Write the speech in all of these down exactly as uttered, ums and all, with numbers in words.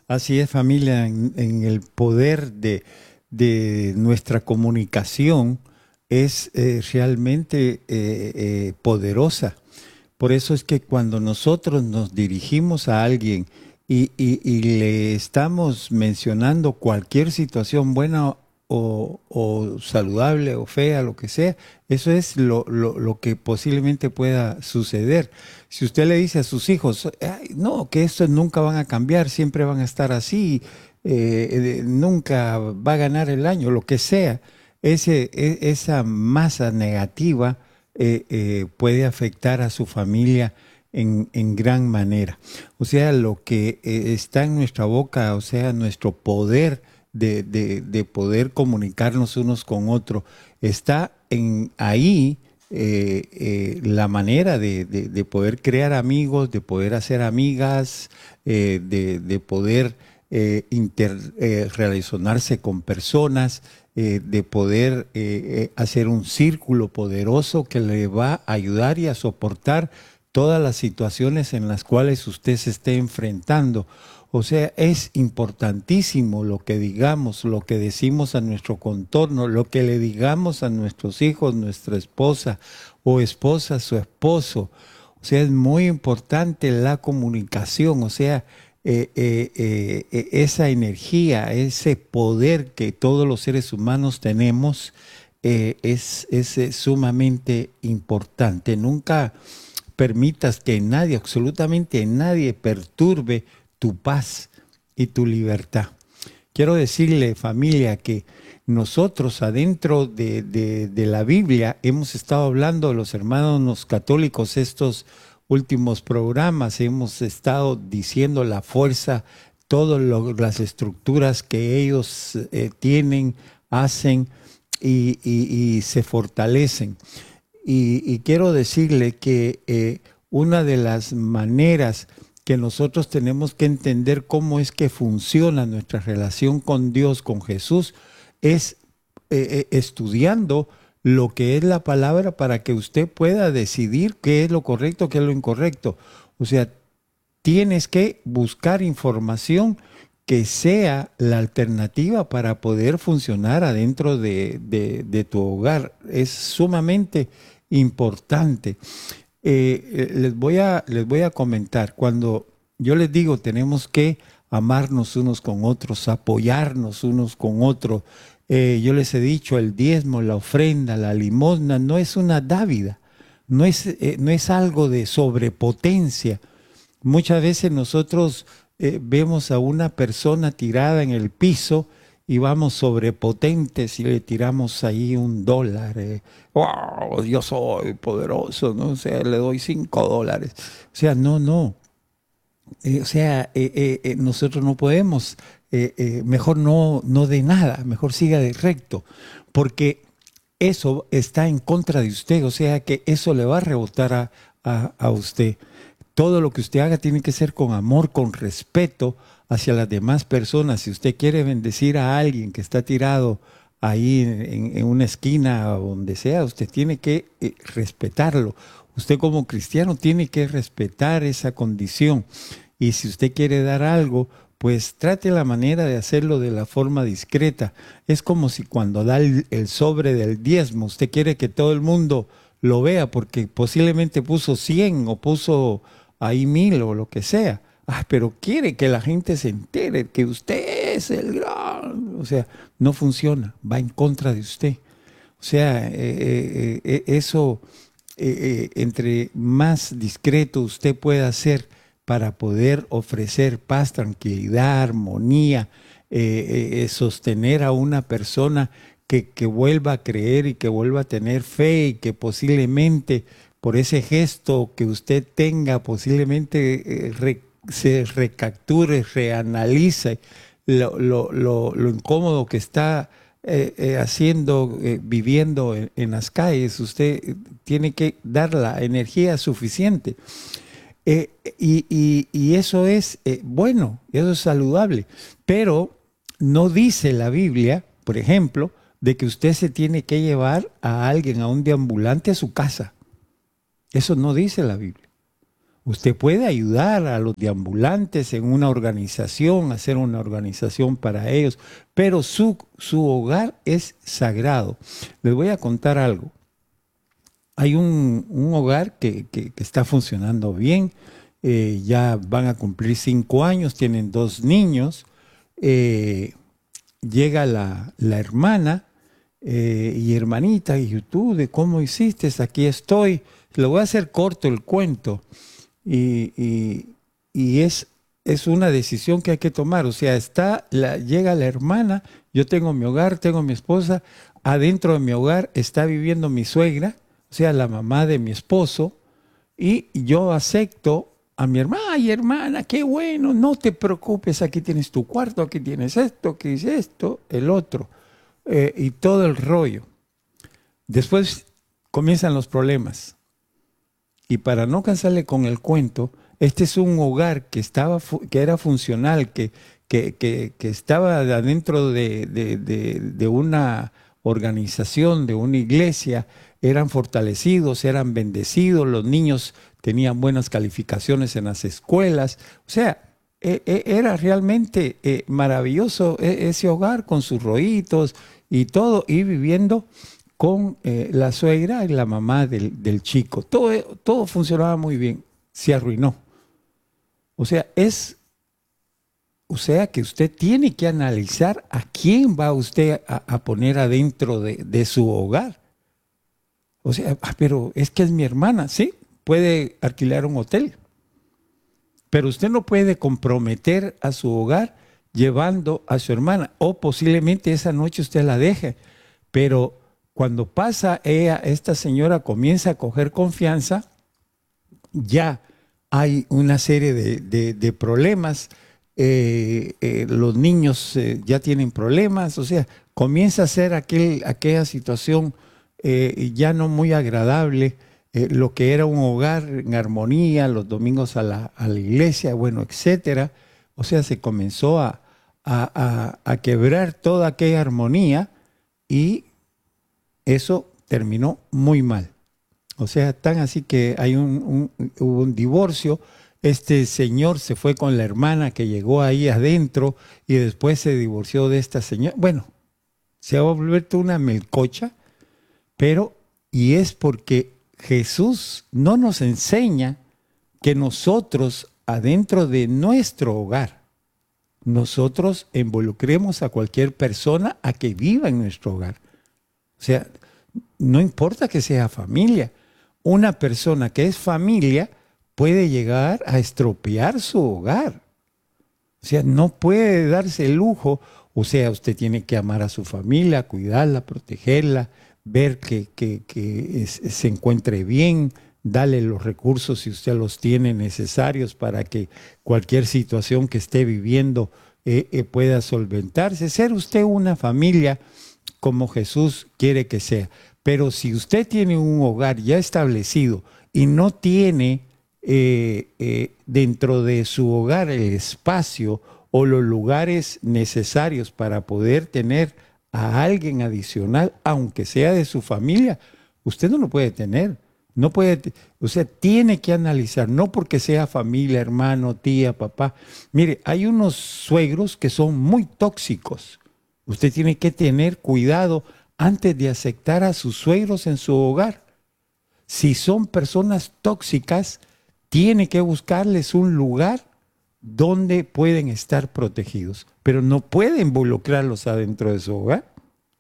Así es, familia, en, en el poder de, de nuestra comunicación es eh, realmente eh, eh, poderosa. Por eso es que cuando nosotros nos dirigimos a alguien y, y- y le estamos mencionando cualquier situación buena o, o saludable o fea, lo que sea, eso es lo, lo- lo que posiblemente pueda suceder. Si usted le dice a sus hijos: "Ay, no, que estos nunca van a cambiar, siempre van a estar así, eh, eh, nunca va a ganar el año", lo que sea, ese, e- esa masa negativa eh, eh, puede afectar a su familia en, en gran manera. O sea, lo que eh, está en nuestra boca, o sea, nuestro poder de, de- de poder comunicarnos unos con otros, está en ahí. eh, eh, la manera de, de- de poder crear amigos, de poder hacer amigas, eh, de, de poder eh, inter- eh, relacionarse con personas, eh, de poder eh, eh, hacer un círculo poderoso que le va a ayudar y a soportar todas las situaciones en las cuales usted se esté enfrentando. O sea, es importantísimo lo que digamos, lo que decimos a nuestro contorno, lo que le digamos a nuestros hijos, nuestra esposa o esposa, su esposo. O sea, es muy importante la comunicación, o sea, eh, eh, eh, eh, esa energía, ese poder que todos los seres humanos tenemos, eh, es, es eh, sumamente importante. Nunca permitas que nadie, absolutamente nadie, perturbe tu paz y tu libertad. Quiero decirle, familia, que nosotros adentro de, de- de la Biblia hemos estado hablando, los hermanos católicos, estos últimos programas, hemos estado diciendo la fuerza, todas las estructuras que ellos eh, tienen, hacen y, y- y se fortalecen. Y, y quiero decirle que eh, una de las maneras que nosotros tenemos que entender cómo es que funciona nuestra relación con Dios, con Jesús, es eh, eh, estudiando lo que es la palabra para que usted pueda decidir qué es lo correcto, qué es lo incorrecto. O sea, tienes que buscar información que sea la alternativa para poder funcionar adentro de, de- de tu hogar. Es sumamente importante. Eh, eh, les voy a, les voy a comentar, cuando yo les digo tenemos que amarnos unos con otros, apoyarnos unos con otros, eh, yo les he dicho, el diezmo, la ofrenda, la limosna, no es una dávida, no es, eh, no es algo de sobrepotencia. Muchas veces nosotros eh, vemos a una persona tirada en el piso y vamos sobrepotentes y le tiramos ahí un dólar. eh, ¡Wow! Yo soy poderoso, ¿no? O sea, le doy cinco dólares. O sea, no, no. Eh, o sea, eh, eh, eh, nosotros no podemos, eh, eh, mejor no, no de nada, mejor siga de recto, porque eso está en contra de usted, o sea que eso le va a rebotar a, a, a usted. Todo lo que usted haga tiene que ser con amor, con respeto hacia las demás personas. Si usted quiere bendecir a alguien que está tirado ahí en, en una esquina o donde sea, usted tiene que eh, respetarlo. Usted como cristiano tiene que respetar esa condición. Y si usted quiere dar algo, pues trate la manera de hacerlo de la forma discreta. Es como si cuando da el, el sobre del diezmo, usted quiere que todo el mundo lo vea porque posiblemente puso cien o puso ahí mil o lo que sea. Ah, pero quiere que la gente se entere que usted es el gran. O sea, no funciona, va en contra de usted. O sea, eh, eh, eh, eso, eh, eh, entre más discreto usted pueda ser para poder ofrecer paz, tranquilidad, armonía, eh, eh, sostener a una persona que, que vuelva a creer y que vuelva a tener fe y que posiblemente por ese gesto que usted tenga, posiblemente eh, re- se recapture, reanalice lo, lo, lo, lo incómodo que está eh, eh, haciendo, eh, viviendo en, en las calles. Usted eh, tiene que dar la energía suficiente. Eh, y, y- y eso es eh, bueno, eso es saludable, pero no dice la Biblia, por ejemplo, de que usted se tiene que llevar a alguien, a un deambulante a su casa. Eso no dice la Biblia. Usted puede ayudar a los deambulantes en una organización, hacer una organización para ellos, pero su, su hogar es sagrado. Les voy a contar algo. Hay un, un hogar que, que, que está funcionando bien, eh, ya van a cumplir cinco años, tienen dos niños, eh, llega la, la hermana eh, y hermanita, y tú, ¿de cómo hiciste? Aquí estoy. Le voy a hacer corto el cuento. Y, y, y es, es una decisión que hay que tomar. O sea, está la, llega la hermana, yo tengo mi hogar, tengo mi esposa, adentro de mi hogar está viviendo mi suegra, o sea, la mamá de mi esposo, y yo acepto a mi hermana. Ay, hermana, qué bueno, no te preocupes, aquí tienes tu cuarto, aquí tienes esto, aquí es esto, el otro, eh, y todo el rollo. Después comienzan los problemas. Y para no cansarle con el cuento, este es un hogar que, estaba, que era funcional, que, que, que, que estaba adentro de, de, de, de una organización, de una iglesia, eran fortalecidos, eran bendecidos, los niños tenían buenas calificaciones en las escuelas. O sea, eh, eh, era realmente eh, maravilloso eh, ese hogar con sus rollitos y todo, y viviendo con eh, la suegra y la mamá del, del chico. Todo, todo funcionaba muy bien. Se arruinó. O sea, es, o sea que usted tiene que analizar a quién va usted a, a poner adentro de, de su hogar. O sea, ah, pero es que es mi hermana, sí, puede alquilar un hotel. Pero usted no puede comprometer a su hogar llevando a su hermana. O posiblemente esa noche usted la deje. Pero cuando pasa ella, esta señora comienza a coger confianza, ya hay una serie de, de, de problemas, eh, eh, los niños eh, ya tienen problemas, o sea, comienza a ser aquel, aquella situación eh, ya no muy agradable, eh, lo que era un hogar en armonía, los domingos a la, a la iglesia, bueno, etcétera. O sea, se comenzó a, a, a, a quebrar toda aquella armonía y eso terminó muy mal. O sea, tan así que hay un, un, hubo un divorcio. Este señor se fue con la hermana que llegó ahí adentro y después se divorció de esta señora. Bueno, se ha vuelto una melcocha, pero y es porque Jesús no nos enseña que nosotros adentro de nuestro hogar, nosotros involucremos a cualquier persona a que viva en nuestro hogar. O sea, no importa que sea familia. Una persona que es familia puede llegar a estropear su hogar. O sea, no puede darse el lujo. O sea, usted tiene que amar a su familia, cuidarla, protegerla, ver que, que, que es, se encuentre bien, darle los recursos si usted los tiene necesarios para que cualquier situación que esté viviendo eh, eh, pueda solventarse. Ser usted una familia como Jesús quiere que sea. Pero si usted tiene un hogar ya establecido y no tiene eh, eh, dentro de su hogar el espacio o los lugares necesarios para poder tener a alguien adicional, aunque sea de su familia, usted no lo puede tener. No puede, o sea, tiene que analizar, no porque sea familia, hermano, tía, papá. Mire, hay unos suegros que son muy tóxicos. Usted tiene que tener cuidado antes de aceptar a sus suegros en su hogar. Si son personas tóxicas, tiene que buscarles un lugar donde pueden estar protegidos, pero no puede involucrarlos adentro de su hogar.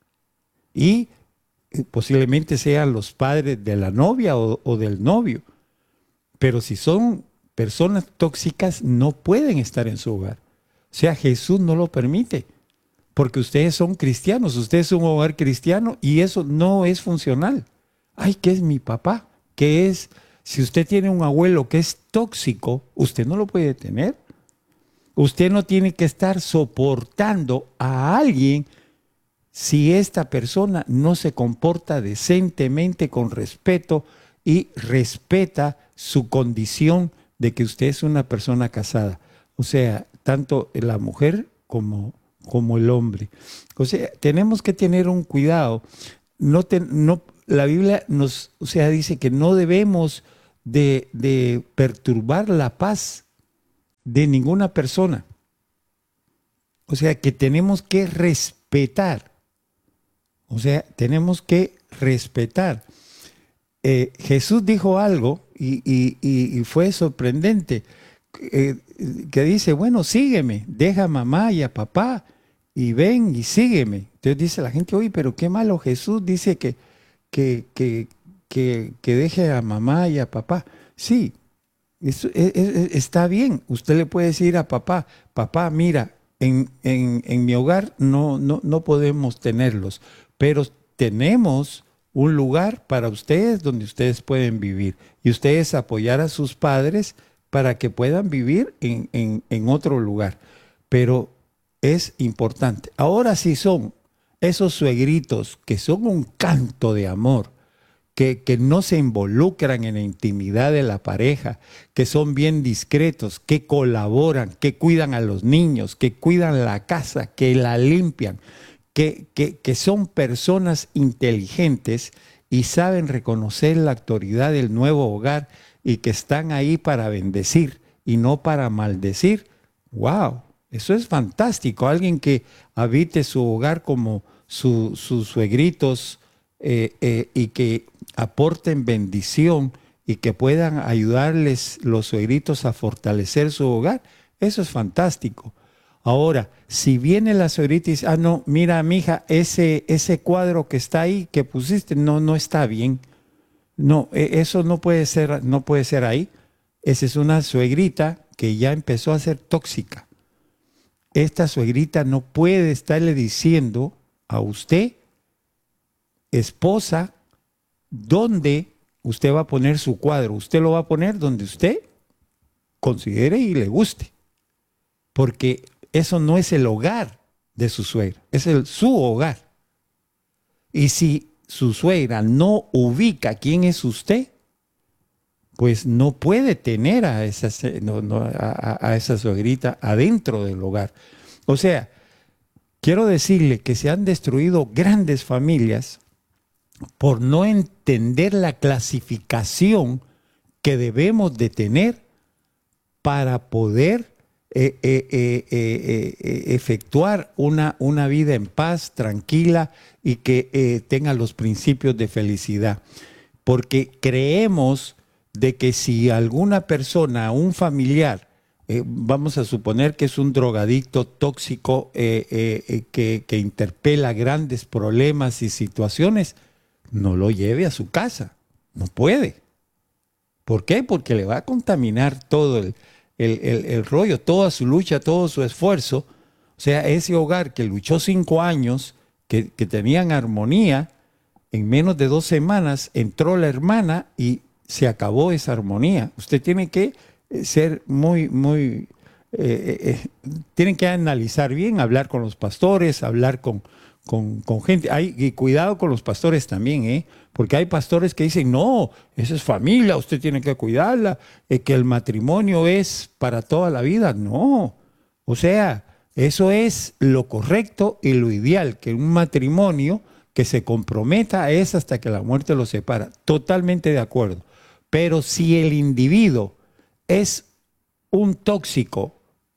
Y posiblemente sean los padres de la novia o, o del novio. Pero si son personas tóxicas, no pueden estar en su hogar. O sea, Jesús no lo permite. Porque ustedes son cristianos, ustedes son un hogar cristiano y eso no es funcional. Ay, ¿qué es mi papá? ¿Qué es? Si usted tiene un abuelo que es tóxico, usted no lo puede tener. Usted no tiene que estar soportando a alguien si esta persona no se comporta decentemente, con respeto y respeta su condición de que usted es una persona casada. O sea, tanto la mujer como como el hombre. O sea, tenemos que tener un cuidado. No te, no, la Biblia nos, o sea, dice que no debemos de, de perturbar la paz de ninguna persona. O sea, que tenemos que respetar. O sea, tenemos que respetar. Eh, Jesús dijo algo y, y, y fue sorprendente, eh, que dice, bueno, sígueme, deja a mamá y a papá y ven y sígueme. Entonces dice la gente, oye, pero qué malo, Jesús dice que, que, que, que, que deje a mamá y a papá. Sí, eso, es, es, está bien. Usted le puede decir a papá, papá, mira, en, en, en mi hogar no, no, no podemos tenerlos, pero tenemos un lugar para ustedes donde ustedes pueden vivir. Y ustedes apoyar a sus padres para que puedan vivir en, en, en otro lugar. Pero es importante. Ahora sí son esos suegritos que son un canto de amor, que, que no se involucran en la intimidad de la pareja, que son bien discretos, que colaboran, que cuidan a los niños, que cuidan la casa, que la limpian, que, que, que son personas inteligentes y saben reconocer la autoridad del nuevo hogar y que están ahí para bendecir y no para maldecir. ¡Wow! Eso es fantástico. Alguien que habite su hogar como su, sus suegritos eh, eh, y que aporten bendición y que puedan ayudarles los suegritos a fortalecer su hogar. Eso es fantástico. Ahora, si viene la suegrita y dice, ah, no, mira, mija, ese, ese cuadro que está ahí, que pusiste, no, no está bien. No, eso no puede ser, no puede ser ahí. Esa es una suegrita que ya empezó a ser tóxica. Esta suegrita no puede estarle diciendo a usted, esposa, dónde usted va a poner su cuadro. Usted lo va a poner donde usted considere y le guste. Porque eso no es el hogar de su suegra, es el, su hogar. Y si su suegra no ubica quién es usted, pues no puede tener a esa, no, no, a, a esa suegrita adentro del hogar. O sea, quiero decirle que se han destruido grandes familias por no entender la clasificación que debemos de tener para poder Eh, eh, eh, eh, eh, efectuar una, una vida en paz, tranquila y que eh, tenga los principios de felicidad. Porque creemos de que si alguna persona, un familiar, eh, vamos a suponer que es un drogadicto tóxico eh, eh, eh, que, que interpela grandes problemas y situaciones, no lo lleve a su casa. No puede. ¿Por qué? Porque le va a contaminar todo el El, el, el rollo, toda su lucha, todo su esfuerzo. O sea, ese hogar que luchó cinco años, que, que tenían armonía, en menos de dos semanas entró la hermana y se acabó esa armonía. Usted tiene que ser muy, muy, eh, eh, tienen que analizar bien, hablar con los pastores, hablar con, con, con gente. Hay, y cuidado con los pastores también, ¿eh? Porque hay pastores que dicen, no, esa es familia, usted tiene que cuidarla, eh, que el matrimonio es para toda la vida. No, o sea, eso es lo correcto y lo ideal, que un matrimonio que se comprometa es hasta que la muerte los separa. Totalmente de acuerdo. Pero si el individuo es un tóxico,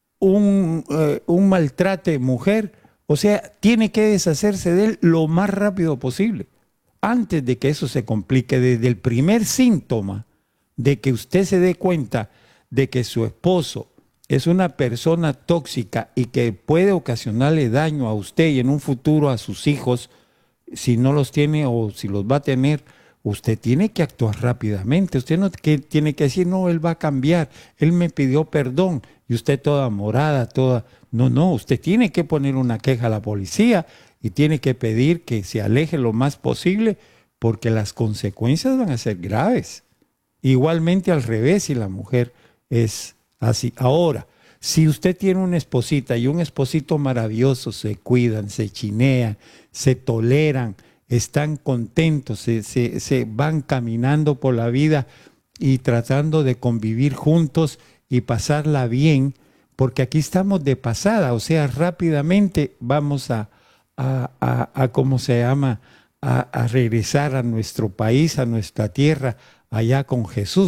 un, eh, un maltrate mujer, o sea, tiene que deshacerse de él lo más rápido posible. Antes de que eso se complique, desde el primer síntoma de que usted se dé cuenta de que su esposo es una persona tóxica y que puede ocasionarle daño a usted y en un futuro a sus hijos, si no los tiene o si los va a tener, usted tiene que actuar rápidamente. Usted no que, tiene que decir, no, él va a cambiar, él me pidió perdón y usted toda morada, toda... No, no, usted tiene que poner una queja a la policía y tiene que pedir que se aleje lo más posible porque las consecuencias van a ser graves. Igualmente al revés si la mujer es así. Ahora, si usted tiene una esposita y un esposito maravilloso, se cuidan, se chinean, se toleran, están contentos, se, se, se van caminando por la vida y tratando de convivir juntos y pasarla bien, porque aquí estamos de pasada, o sea, rápidamente vamos a A, a, a ¿cómo se llama? A, a regresar a nuestro país, a nuestra tierra, allá con Jesús,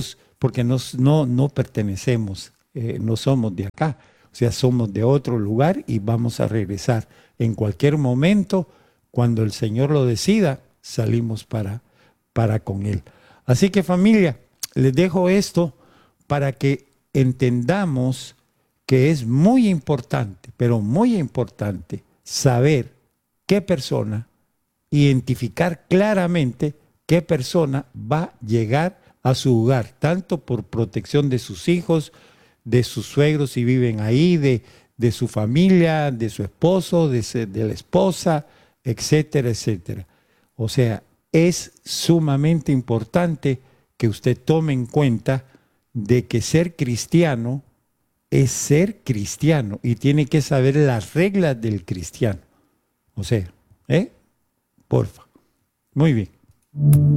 porque nos, no, no pertenecemos, eh, no somos de acá, o sea, somos de otro lugar y vamos a regresar. En cualquier momento, cuando el Señor lo decida, salimos para, para con Él. Así que familia, les dejo esto para que entendamos que es muy importante, pero muy importante, saber qué persona, identificar claramente qué persona va a llegar a su hogar, tanto por protección de sus hijos, de sus suegros si viven ahí, de, de su familia, de su esposo, de, de la esposa, etcétera, etcétera. O sea, es sumamente importante que usted tome en cuenta de que ser cristiano es ser cristiano y tiene que saber las reglas del cristiano. O sea, ¿eh? Porfa. Muy bien.